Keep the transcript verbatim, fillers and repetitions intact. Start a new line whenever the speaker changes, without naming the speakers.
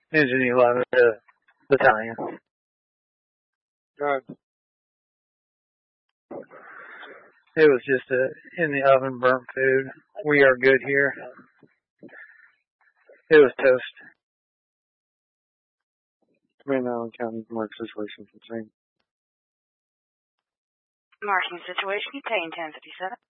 Engine eleven to battalion.
Good.
It was just a in the oven burnt food. We are good here. It was toast.
Main Island County mark situation contained.
Marking situation contained ten fifty-seven.